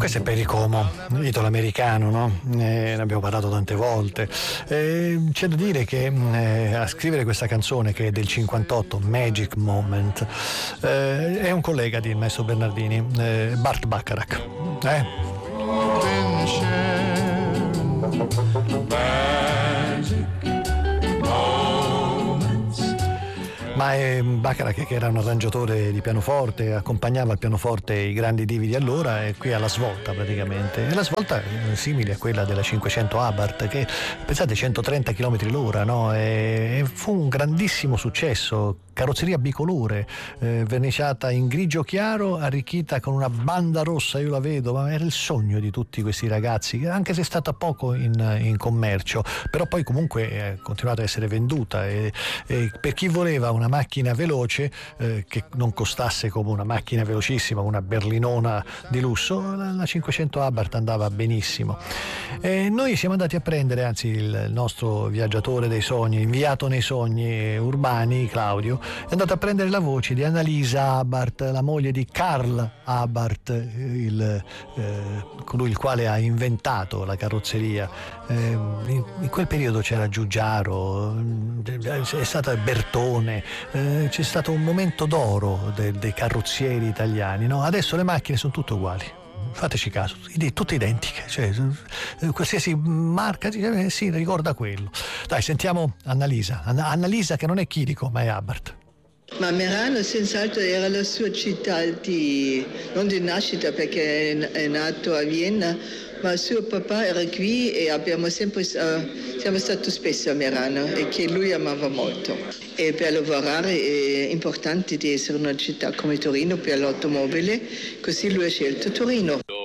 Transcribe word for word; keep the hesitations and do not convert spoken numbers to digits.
Questo è Perry Como, idolo americano, no? Eh, ne abbiamo parlato tante volte. Eh, c'è da dire che eh, a scrivere questa canzone, che è del cinquantotto, Magic Moment, eh, è un collega di Maestro Bernardini, eh, Burt Bacharach. Eh? Ma è Bacharach, che era un arrangiatore di pianoforte, accompagnava al pianoforte i grandi divi di allora, e qui alla svolta praticamente. E la svolta è simile a quella della cinquecento Abarth, che pensate centotrenta chilometri l'ora, no? E fu un grandissimo successo. Carrozzeria bicolore, eh, verniciata in grigio chiaro, arricchita con una banda rossa. Io la vedo, ma era il sogno di tutti questi ragazzi, anche se è stata poco in, in commercio, però poi comunque è continuata a essere venduta, e, e per chi voleva una macchina veloce, eh, che non costasse come una macchina velocissima, una berlinona di lusso, la, la cinquecento Abarth andava benissimo. E noi siamo andati a prendere, anzi il nostro viaggiatore dei sogni, inviato nei sogni urbani, Claudio, è andato a prendere la voce di Annalisa Abarth, la moglie di Karl Abarth, il, eh, colui il quale ha inventato la carrozzeria. Eh, in, in quel periodo c'era Giugiaro, è stata Bertone, eh, c'è stato un momento d'oro de, dei carrozzieri italiani, no? Adesso le macchine sono tutte uguali. Fateci caso, tutte identiche, cioè, qualsiasi marca eh, si ricorda quello. Dai, sentiamo Annalisa. Annalisa, che non è Chirico, ma è Abarth. Ma Merano senz'altro era la sua città di, non di nascita, perché è nato a Vienna, ma suo papà era qui e abbiamo sempre, uh, siamo stati spesso a Merano, e che lui amava molto. E per lavorare è importante di essere una città come Torino per l'automobile, così lui ha scelto Torino.